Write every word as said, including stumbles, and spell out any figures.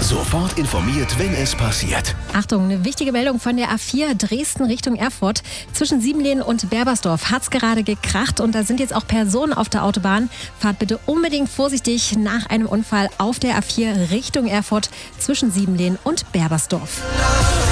Sofort informiert, wenn es passiert. Achtung, eine wichtige Meldung von der A vier Dresden Richtung Erfurt. Zwischen Siebenlehn und Berbersdorf hat es gerade gekracht und da sind jetzt auch Personen auf der Autobahn. Fahrt bitte unbedingt vorsichtig nach einem Unfall auf der A vier Richtung Erfurt zwischen Siebenlehn und Berbersdorf.